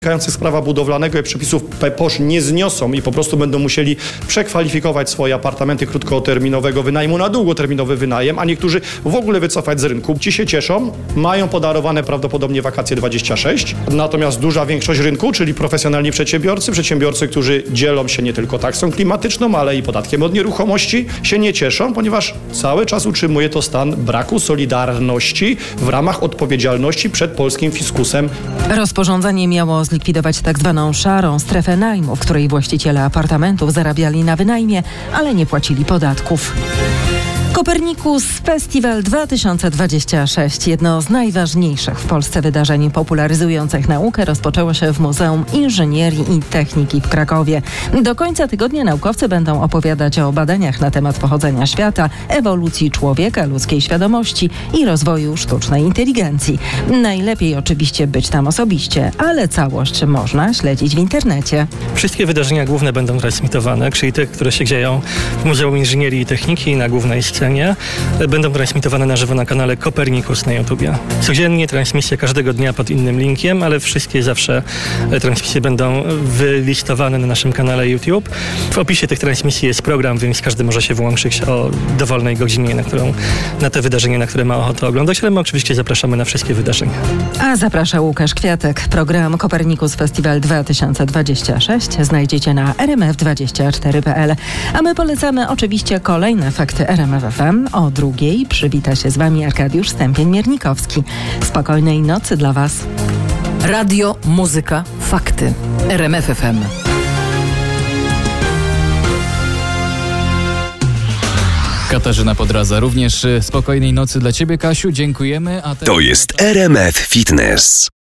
wynikających z prawa budowlanego i przepisów PPOŚ nie zniosą i po prostu będą musieli przekwalifikować swoje apartamenty krótkoterminowego wynajmu na długoterminowy wynajem, a niektórzy w ogóle wycofać z rynku. Ci się cieszą, mają podarowane prawdopodobnie wakacje 26, natomiast duża większość rynku, czyli profesjonalni przedsiębiorcy, którzy dzielą się nie tylko taksą klimatyczną, ale i podatkiem od nieruchomości, się nie cieszą, ponieważ cały czas utrzymuje to stan braku solidarności w ramach odpowiedzialności przed polskim fiskusem. Rozporządzenie miało zlikwidować tak zwaną szarą strefę najmu, w której właściciele apartamentów zarabiali na wynajmie, ale nie płacili podatków. Kopernikus Festival 2026, jedno z najważniejszych w Polsce wydarzeń popularyzujących naukę, rozpoczęło się w Muzeum Inżynierii i Techniki w Krakowie. Do końca tygodnia naukowcy będą opowiadać o badaniach na temat pochodzenia świata, ewolucji człowieka, ludzkiej świadomości i rozwoju sztucznej inteligencji. Najlepiej oczywiście być tam osobiście, ale całość można śledzić w internecie. Wszystkie wydarzenia główne będą transmitowane, czyli te, które się dzieją w Muzeum Inżynierii i Techniki na głównej scenie, będą transmitowane na żywo na kanale Kopernikus na YouTubie. Codziennie transmisje każdego dnia pod innym linkiem, ale wszystkie zawsze transmisje będą wylistowane na naszym kanale YouTube. W opisie tych transmisji jest program, więc każdy może się włączyć o dowolnej godzinie, na te wydarzenia, na które ma ochotę oglądać, ale my oczywiście zapraszamy na wszystkie wydarzenia. A zaprasza Łukasz Kwiatek. Program Kopernikus Festival 2026 znajdziecie na rmf24.pl. A my polecamy oczywiście kolejne fakty RMF FM. O 2:00 przywita się z Wami Arkadiusz Stępień-Miernikowski. Spokojnej nocy dla Was. Radio, muzyka, fakty. RMF FM. Katarzyna Podradza. Również spokojnej nocy dla Ciebie, Kasiu. Dziękujemy. To jest RMF Fitness.